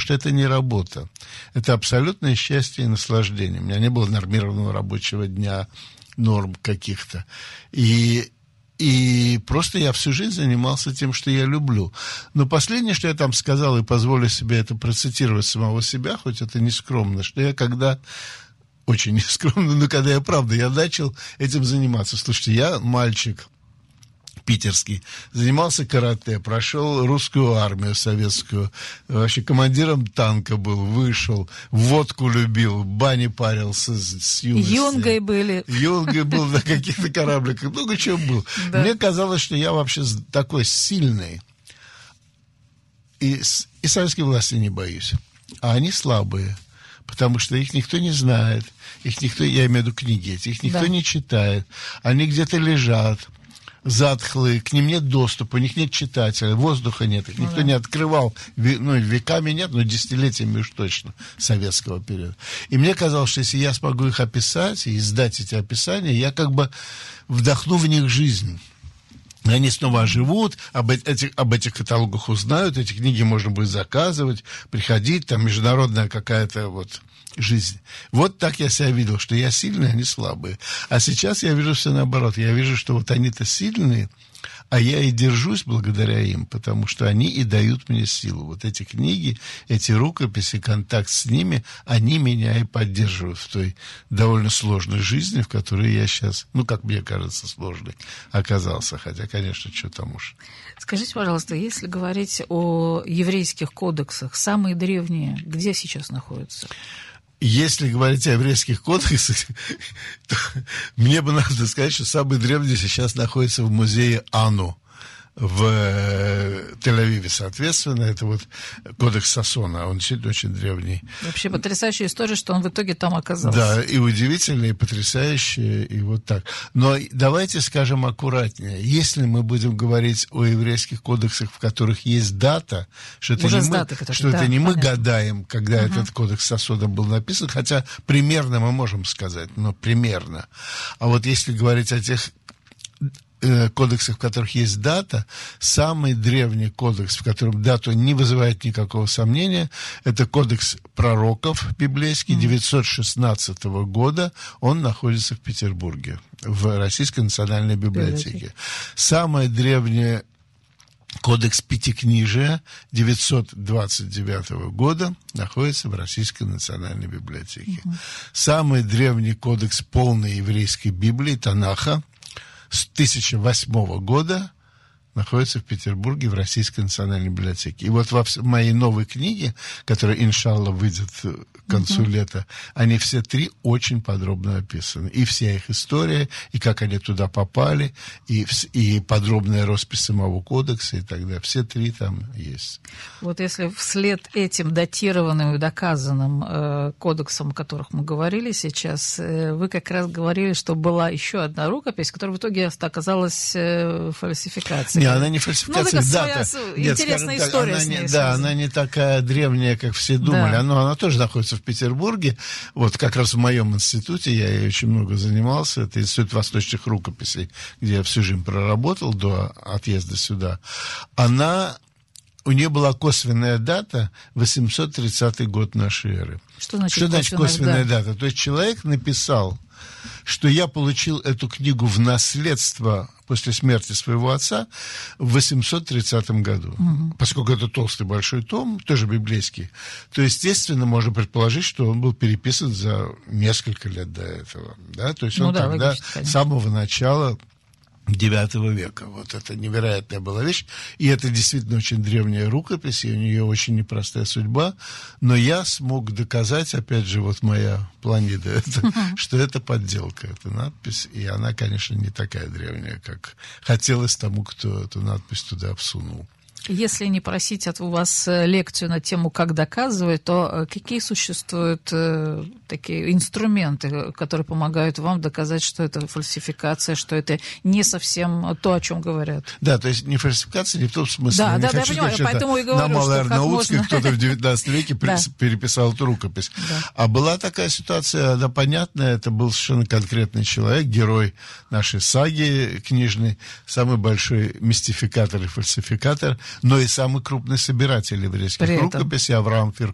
что это не работа. Это абсолютное счастье и наслаждение. У меня не было нормированного рабочего дня, норм каких-то. И просто я всю жизнь занимался тем, что я люблю. Но последнее, что я там сказал, и позволю себе это процитировать самого себя, хоть это не скромно, что я когда... Очень нескромно, но когда я, правда, я начал этим заниматься. Слушайте, я мальчик питерский, занимался карате, прошел русскую армию советскую, вообще командиром танка был, вышел, водку любил, в бане парился с юностью. Юнгой были. Юнгой был на каких-то корабликах, много чего был. Да. Мне казалось, что я вообще такой сильный, и советской власти не боюсь, а они слабые. Потому что их никто не знает, их никто, я имею в виду книги эти, их никто не читает, они где-то лежат, затхлые, к ним нет доступа, у них нет читателя, воздуха нет, их никто не открывал, веками нет, но десятилетиями уж точно советского периода. И мне казалось, что если я смогу их описать и издать эти описания, я как бы вдохну в них жизнь. Они снова оживут, об этих каталогах узнают, эти книги можно будет заказывать, приходить, там международная какая-то вот жизнь. Вот так я себя видел, что я сильный, они слабые. А сейчас я вижу все наоборот. Я вижу, что вот они-то сильные, а я и держусь благодаря им, потому что они и дают мне силу. Вот эти книги, эти рукописи, контакт с ними, они меня и поддерживают в той довольно сложной жизни, в которой я сейчас, как мне кажется, сложной оказался. Хотя, конечно, что там уж. Скажите, пожалуйста, если говорить о еврейских кодексах, самые древние где сейчас находятся? Если говорить о еврейских кодексах, то мне бы надо сказать, что самый древний сейчас находится в музее Ану в Тель-Авиве, соответственно. Это вот кодекс Сасона, он действительно очень древний. Вообще потрясающая история, что он в итоге там оказался. Да, и удивительный, и потрясающий, и вот так. Но давайте скажем аккуратнее. Если мы будем говорить о еврейских кодексах, в которых есть дата, что это не мы гадаем, когда этот кодекс Сасона был написан, хотя примерно мы можем сказать, но примерно. А вот если говорить о тех кодексах, в которых есть дата, самый древний кодекс, в котором дата не вызывает никакого сомнения, это кодекс пророков библейский 916 года, он находится в Петербурге, в Российской национальной библиотеке. Самое древнее кодекс Пятикнижия 929 года находится в Российской национальной библиотеке. Самый древний кодекс полной еврейской Библии, Танаха, с 1008 года находится в Петербурге в Российской национальной библиотеке. И вот в моей новой книге, которая, иншаллах, выйдет к концу лета, они все три очень подробно описаны. И вся их история, и как они туда попали, и подробная роспись самого кодекса и так далее. Все три там есть. Вот если вслед этим датированным и доказанным кодексам, о которых мы говорили сейчас, вы как раз говорили, что была еще одна рукопись, которая в итоге оказалась фальсификацией. Нет, она не фальсификация, дата. Интересная история с ней. Да, она не такая древняя, как все думали. Да. Она тоже находится в Петербурге. Вот как раз в моем институте, я ей очень много занимался. Это Институт восточных рукописей, где я всю жизнь проработал до отъезда сюда. У нее была косвенная дата 830 год нашей эры. Что значит косвенная дата? То есть человек написал, что я получил эту книгу в наследство после смерти своего отца в 830 году. Поскольку это толстый большой том, тоже библейский, то, естественно, можно предположить, что он был переписан за несколько лет до этого. Да? То есть он тогда с самого начала IX века. Вот это невероятная была вещь. И это действительно очень древняя рукопись, и у нее очень непростая судьба. Но я смог доказать, опять же, вот моя планида, что это подделка, это надпись. И она, конечно, не такая древняя, как хотелось тому, кто эту надпись туда всунул. Если не просить от вас лекцию на тему «Как доказывать», то какие существуют такие инструменты, которые помогают вам доказать, что это фальсификация, что это не совсем то, о чем говорят? Да, то есть не фальсификация, не в том смысле. Да, я понимаю, поэтому и говорю, на Малой Арнаутской кто-то в 19 веке да. переписал эту рукопись. Да. А была такая ситуация, она понятная, это был совершенно конкретный человек, герой нашей саги книжной, самый большой мистификатор и фальсификатор, но и самый крупный собиратель еврейских рукописей Авраам Фирков.